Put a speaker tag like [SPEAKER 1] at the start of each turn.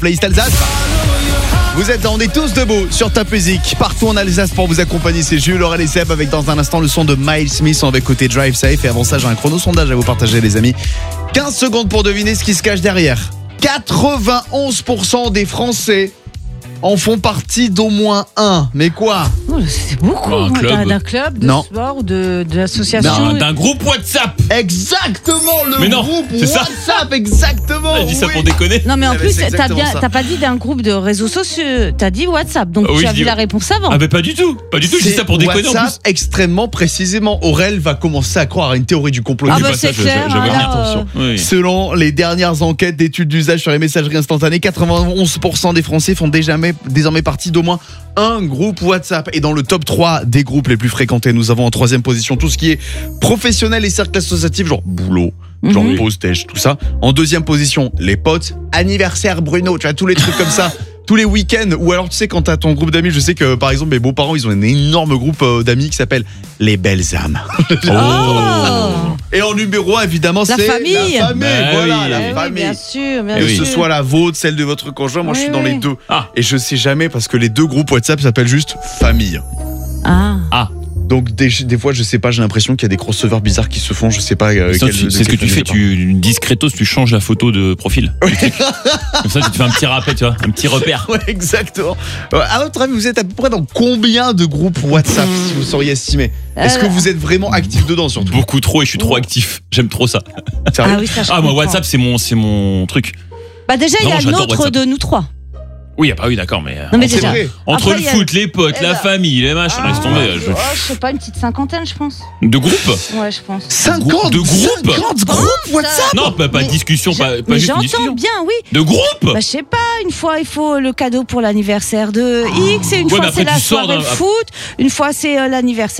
[SPEAKER 1] Playlist Alsace. On est tous debout sur Top Music, partout en Alsace pour vous accompagner. C'est Jules, Aurel et Seb avec dans un instant le son de Miles Smith. On va écouter Drive Safe et avant ça j'ai un chrono sondage à vous partager les amis. 15 secondes pour deviner ce qui se cache derrière. 91% des Français en font partie d'au moins un. Mais quoi?
[SPEAKER 2] C'est beaucoup.
[SPEAKER 3] Un club.
[SPEAKER 2] D'un club, de
[SPEAKER 1] Non.
[SPEAKER 2] sport ou de l'association.
[SPEAKER 3] D'un groupe WhatsApp.
[SPEAKER 1] Exactement, le
[SPEAKER 3] Mais non,
[SPEAKER 1] groupe
[SPEAKER 3] c'est ça.
[SPEAKER 1] WhatsApp, exactement.
[SPEAKER 3] Elle dit ça
[SPEAKER 1] oui.
[SPEAKER 3] pour déconner.
[SPEAKER 2] Non mais en
[SPEAKER 1] Ah, mais
[SPEAKER 2] plus
[SPEAKER 1] c'est exactement ça.
[SPEAKER 2] t'as pas dit d'un groupe de réseaux sociaux, t'as dit WhatsApp, donc
[SPEAKER 3] Oui,
[SPEAKER 2] tu as
[SPEAKER 3] je
[SPEAKER 2] vu
[SPEAKER 3] dis-
[SPEAKER 2] la réponse avant.
[SPEAKER 3] Ah, mais pas du tout. Pas du tout, je dis ça pour déconner en
[SPEAKER 1] WhatsApp,
[SPEAKER 3] plus.
[SPEAKER 1] extrêmement précisément. Aurel va commencer à croire à une théorie du complot.
[SPEAKER 2] Ah
[SPEAKER 3] dis
[SPEAKER 2] bah
[SPEAKER 3] pas
[SPEAKER 2] c'est
[SPEAKER 3] ça, je
[SPEAKER 2] clair.
[SPEAKER 3] veux
[SPEAKER 2] hein,
[SPEAKER 3] rien,
[SPEAKER 2] là,
[SPEAKER 1] attention.
[SPEAKER 3] Oui.
[SPEAKER 1] Selon les dernières enquêtes d'études d'usage sur les messageries instantanées, 91% des Français font désormais partie d'au moins un groupe WhatsApp. Et dans le top 3 des groupes les plus fréquentés, nous avons en troisième position tout ce qui est professionnel et cercle associatif, genre boulot, genre pause déj, tout ça. En deuxième position, les potes, anniversaire Bruno, tu vois, tous les trucs comme ça. Tous les week-ends, ou alors tu sais quand t'as ton groupe d'amis, je sais que par exemple mes beaux-parents ils ont un énorme groupe d'amis qui s'appelle les belles âmes.
[SPEAKER 2] Oh.
[SPEAKER 1] Et en numéro 1 évidemment
[SPEAKER 2] La
[SPEAKER 1] c'est
[SPEAKER 2] famille.
[SPEAKER 1] la famille,
[SPEAKER 3] Bah
[SPEAKER 1] voilà
[SPEAKER 3] oui.
[SPEAKER 1] la
[SPEAKER 2] Eh oui,
[SPEAKER 1] famille.
[SPEAKER 2] bien sûr, bien
[SPEAKER 1] Que
[SPEAKER 3] oui.
[SPEAKER 1] ce
[SPEAKER 2] sûr.
[SPEAKER 1] soit la vôtre, celle de votre conjoint, moi je
[SPEAKER 2] Oui,
[SPEAKER 1] suis dans
[SPEAKER 2] oui.
[SPEAKER 1] les deux.
[SPEAKER 3] Ah.
[SPEAKER 1] Et je sais jamais parce que les deux groupes WhatsApp s'appellent juste famille.
[SPEAKER 2] Ah.
[SPEAKER 1] Donc des fois je sais pas, j'ai l'impression qu'il y a des crossovers bizarres qui se font, je sais pas.
[SPEAKER 3] C'est ce que tu fais, tu discretos, tu changes la photo de profil. Comme ça, tu te fais un petit rappel, tu vois, un petit repère.
[SPEAKER 1] Ouais, exactement. À votre avis, vous êtes à peu près dans combien de groupes WhatsApp, si vous sauriez estimer? Est-ce que vous êtes vraiment actif dedans surtout?
[SPEAKER 3] Beaucoup trop et je suis trop actif. J'aime trop ça.
[SPEAKER 1] Sérieux?
[SPEAKER 2] Ah oui, ça je
[SPEAKER 3] Ah, moi,
[SPEAKER 2] comprends.
[SPEAKER 3] WhatsApp, c'est mon truc.
[SPEAKER 2] Bah déjà il y a
[SPEAKER 3] Vraiment, j'adore
[SPEAKER 2] l'autre
[SPEAKER 3] WhatsApp.
[SPEAKER 2] de nous trois.
[SPEAKER 3] Oui, oui, d'accord, mais.
[SPEAKER 2] Non mais
[SPEAKER 1] C'est
[SPEAKER 2] déjà.
[SPEAKER 1] vrai.
[SPEAKER 3] Entre
[SPEAKER 2] Après,
[SPEAKER 3] le
[SPEAKER 2] il y a-
[SPEAKER 3] foot, les potes,
[SPEAKER 2] Eh
[SPEAKER 3] la
[SPEAKER 2] ben-
[SPEAKER 3] famille, les machins, laisse tomber.
[SPEAKER 2] Je sais pas, une petite cinquantaine je pense.
[SPEAKER 3] De groupe?
[SPEAKER 2] Ouais, je pense.
[SPEAKER 1] 50
[SPEAKER 3] De groupe
[SPEAKER 1] 50 groupes WhatsApp?
[SPEAKER 3] Non, pas de
[SPEAKER 2] Mais
[SPEAKER 3] discussion, pas
[SPEAKER 2] Mais
[SPEAKER 3] juste une discussion.
[SPEAKER 2] j'entends bien, oui.
[SPEAKER 3] De groupe?
[SPEAKER 2] Bah je sais pas, une fois il faut le cadeau pour l'anniversaire de X, et une
[SPEAKER 3] Ouais, mais
[SPEAKER 2] fois
[SPEAKER 3] après,
[SPEAKER 2] c'est la
[SPEAKER 3] tu sors
[SPEAKER 2] soirée
[SPEAKER 3] d'un-
[SPEAKER 2] de foot, une fois c'est l'anniversaire